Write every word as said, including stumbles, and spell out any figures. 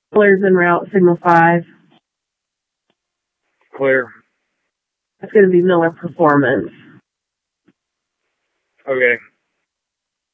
Clear's en route, signal five. Clear. That's going to be Miller Performance. Okay.